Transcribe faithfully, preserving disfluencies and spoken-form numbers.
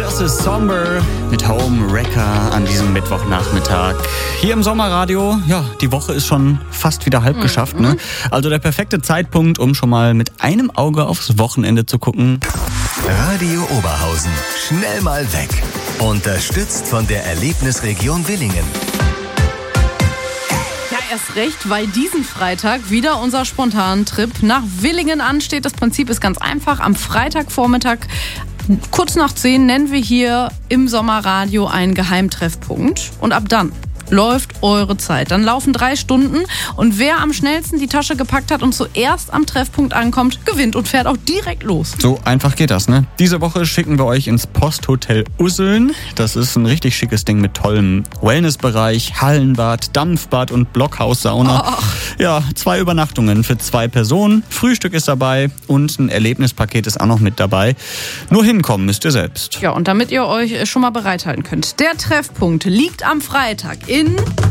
Justice Somber mit Home Wrecker an diesem Mittwochnachmittag. Hier im Sommerradio, ja, die Woche ist schon fast wieder halb mhm. geschafft, ne? Also der perfekte Zeitpunkt, um schon mal mit einem Auge aufs Wochenende zu gucken. Radio Oberhausen, schnell mal weg. Unterstützt von der Erlebnisregion Willingen. Ja, erst recht, weil diesen Freitag wieder unser spontaner Trip nach Willingen ansteht. Das Prinzip ist ganz einfach. Am Freitagvormittag kurz nach zehn nennen wir hier im Sommerradio einen Geheimtreffpunkt. Und ab dann läuft eure Zeit. Dann laufen drei Stunden und wer am schnellsten die Tasche gepackt hat und zuerst am Treffpunkt ankommt, gewinnt und fährt auch direkt los. So einfach geht das, ne? Diese Woche schicken wir euch ins Posthotel Usseln. Das ist ein richtig schickes Ding mit tollem Wellnessbereich, Hallenbad, Dampfbad und Blockhaussauna. Oh. Ja, zwei Übernachtungen für zwei Personen. Frühstück ist dabei und ein Erlebnispaket ist auch noch mit dabei. Nur hinkommen müsst ihr selbst. Ja, und damit ihr euch schon mal bereithalten könnt. Der Treffpunkt liegt am Freitag in